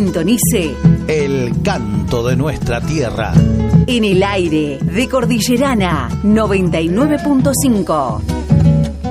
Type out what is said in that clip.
Sintonice El canto de nuestra tierra. En el aire de Cordillerana 99.5.